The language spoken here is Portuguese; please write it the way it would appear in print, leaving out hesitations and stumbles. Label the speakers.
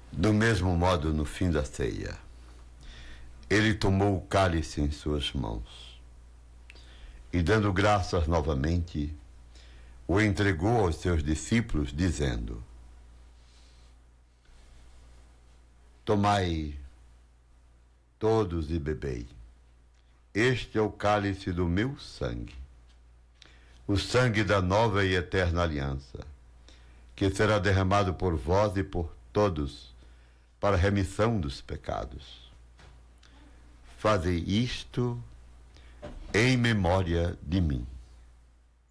Speaker 1: Do mesmo modo, no fim da ceia, ele tomou o cálice em suas mãos e, dando graças novamente, o entregou aos seus discípulos, dizendo: Tomai todos e bebei. Este é o cálice do meu sangue, o sangue da nova e eterna aliança, que será derramado por vós e por todos para a remissão dos pecados. Fazei isto em memória de mim.